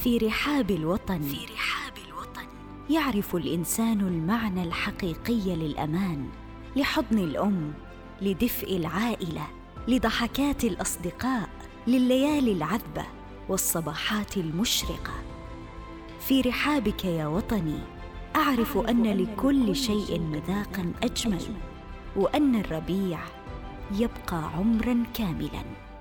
في رحاب الوطن يعرف الإنسان المعنى الحقيقي للأمان، لحضن الأم، لدفء العائلة، لضحكات الأصدقاء، لليالي العذبة والصباحات المشرقة. في رحابك يا وطني أعرف أن لكل شيء مذاقاً أجمل، وأن الربيع يبقى عمراً كاملاً.